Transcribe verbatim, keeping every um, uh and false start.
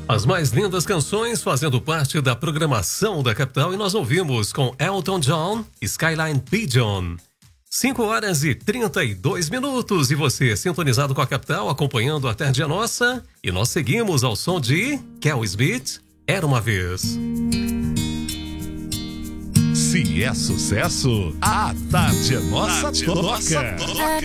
As mais lindas canções fazendo parte da programação da capital e nós ouvimos com Elton John, Skyline Pigeon. cinco horas e trinta e dois minutos e você sintonizado com a capital, acompanhando a Tarde é Nossa. E nós seguimos ao som de Kel Smith, Era Uma Vez. Se é sucesso, a Tarde é Nossa toca.